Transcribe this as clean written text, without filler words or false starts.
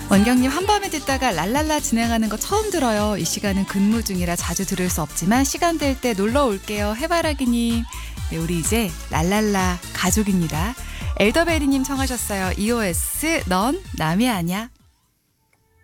원경님 한밤에 듣다가 랄랄라 진행하는 거 처음 들어요. 이 시간은 근무 중이라 자주 들을 수 없지만 시간 될 때 놀러 올게요. 해바라기님. 네, 우리 이제 랄랄라 가족입니다. 엘더베리님 청하셨어요. EOS 넌 남이 아냐.